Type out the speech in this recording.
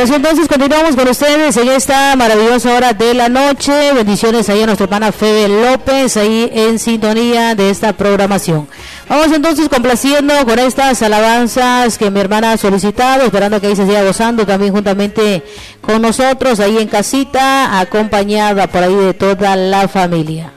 Así entonces continuamos con ustedes en esta maravillosa hora de la noche. Bendiciones ahí a nuestra hermana Febe López, ahí en sintonía de esta programación. Vamos entonces complaciendo con estas alabanzas que mi hermana ha solicitado, esperando que ahí se siga gozando también juntamente con nosotros ahí en casita, acompañada por ahí de toda la familia.